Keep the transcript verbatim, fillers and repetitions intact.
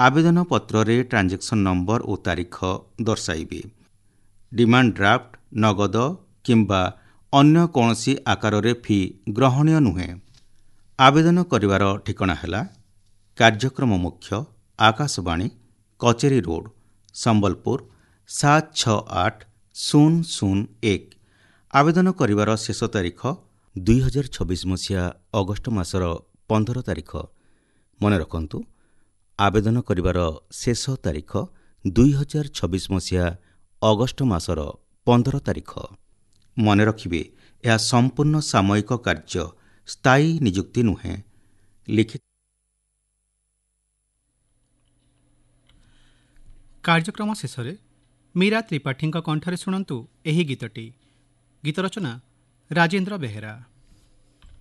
आवेदन पत्र transaction number और तारीख दर्शाइबे। डिमांड ड्राफ्ट नगद किंबा अन्य कौनसी आकार रे फी ग्रहणीय नुहे। आवेदन करिवार ठिकाना हैला कार्यक्रम मुख्य आकाशवाणी कचेरी रोड संबलपुर सात छः आठ शून्य शून्य एक। आवेदन करिवार शेष तारीख दुई हजार छब्बीस मसीहा अगस्ट मासर पंद्रह तारीख। मन रखंतु आवेदन करिवार शेष तारीख दुई हजार छब्बीस मसीहा अगस्ट मासर पंद्रह तारीख। मन रखिबे यह संपूर्ण सामयिक कार्य स्थायी नियुक्ति नुहे। लिखित कार्यक्रम शेष में मीरा त्रिपाठी कंठरे शुणु एही गीतटी। गीत रचना राजेंद्र बेहेरा।